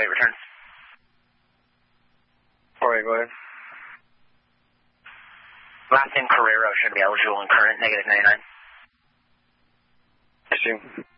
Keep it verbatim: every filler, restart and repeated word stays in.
eight, return. four eight, go ahead. Last name Carrero should be eligible and current, negative ninety-nine. Issue.